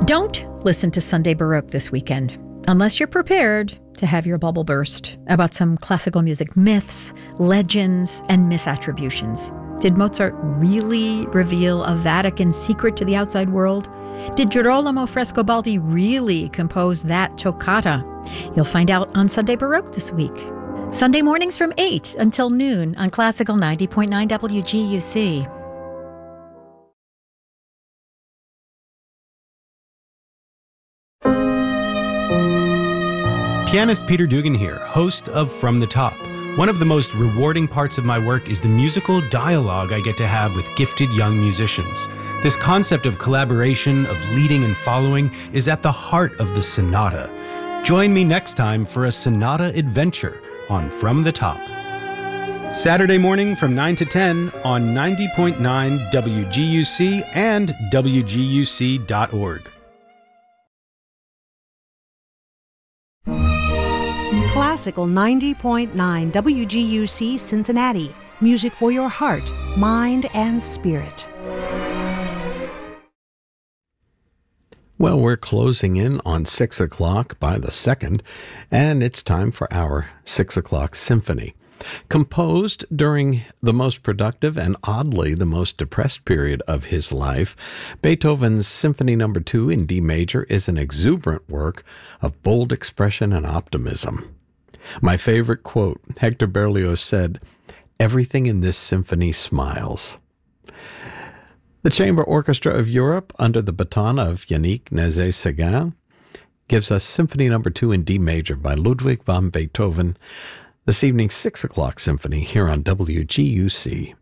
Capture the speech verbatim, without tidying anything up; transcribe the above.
Don't listen to Sunday Baroque this weekend unless you're prepared to have your bubble burst about some classical music myths, legends, and misattributions. Did Mozart really reveal a Vatican secret to the outside world? Did Girolamo Frescobaldi really compose that toccata? You'll find out on Sunday Baroque this week. Sunday mornings from eight until noon on Classical ninety point nine W G U C. Pianist Peter Dugan here, host of From the Top. One of the most rewarding parts of my work is the musical dialogue I get to have with gifted young musicians. This concept of collaboration, of leading and following, is at the heart of the sonata. Join me next time for a sonata adventure on From the Top. Saturday morning from nine to ten on ninety point nine W G U C and W G U C dot org. Classical ninety point nine W G U C Cincinnati. Music for your heart, mind, and spirit. Well, we're closing in on six o'clock by the second, and it's time for our six o'clock symphony. Composed during the most productive and oddly the most depressed period of his life, Beethoven's Symphony Number Two in D major is an exuberant work of bold expression and optimism. My favorite quote, Hector Berlioz said, "Everything in this symphony smiles." The Chamber Orchestra of Europe, under the baton of Yannick Nézet-Séguin, gives us Symphony Number Two in D major by Ludwig van Beethoven, this evening's six o'clock symphony here on W G U C.